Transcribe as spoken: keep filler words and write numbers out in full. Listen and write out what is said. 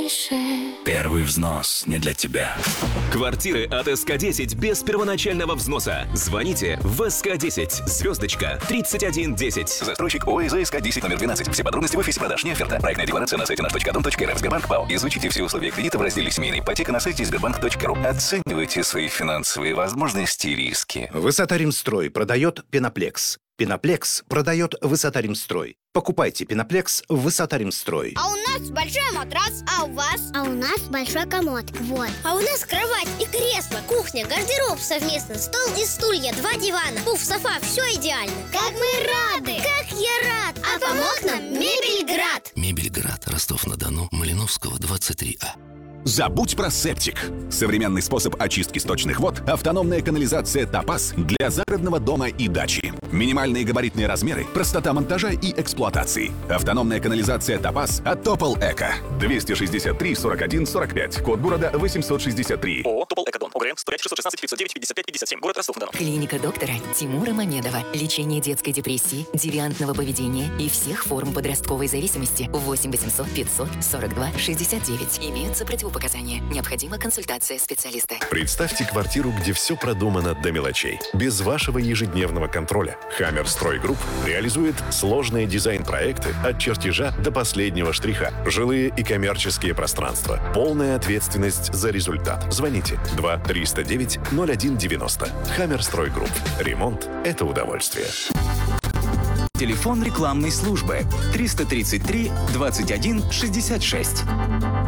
дыши. Первый взнос не для тебя. Квартиры от эс ка десять без первоначального взноса. Звоните в эс ка десять, звездочка, тридцать один десять. Застройщик ОАЗ эс ка десять номер двенадцать. Все подробности в офисе продаж, не оферта. Проектная декларация на сайте наш точка дом точка эр эф. Сбербанк ПАО. Изучите все условия кредита в разделе «Семейная ипотека» на сайте сбербанк точка ру. Оценивайте свои финансовые возможности и риски. Высота Римстрой продает Пеноплекс. Пеноплекс продает Высота Римстрой. Покупайте Пеноплекс в Высота Римстрой. А у нас большой матрас, а у вас? А у нас большой комод, вот. А у нас кровать и кресло, кухня, гардероб совместно, стол и стулья, два дивана, пуф, софа, все идеально. Как мы рады! Как я рад! А помог нам Мебельград. Мебельград, Ростов-на-Дону, Малиновского, двадцать три А. Забудь про септик. Современный способ очистки сточных вод – автономная канализация «Топаз» для загородного дома и дачи. Минимальные габаритные размеры, простота монтажа и эксплуатации. Автономная канализация «Топаз» от Топол Эко. двести шестьдесят три сорок один сорок пять. Код города восемьсот шестьдесят три. ООО «Топол Экодон». ОГРН сто пять шестьсот шестнадцать пятьсот девять пятьдесят пять пятьдесят семь. Город Ростов-на-Дону. Клиника доктора Тимура Мамедова. Лечение детской депрессии, девиантного поведения и всех форм подростковой зависимости. восемь восемьсот пятьсот сорок два шестьдесят девять. Имеются противопоказания. Необходима консультация специалиста. Представьте квартиру, где все продумано до мелочей. Без вашего ежедневного контроля. Хаммер Стройгрупп реализует сложные дизайн-проекты от чертежа до последнего штриха. Жилые и коммерческие пространства. Полная ответственность за результат. Звоните два триста девять ноль один девяносто. Хаммер Стройгрупп. Ремонт – это удовольствие. Телефон рекламной службы триста тридцать три двадцать один шестьдесят шесть.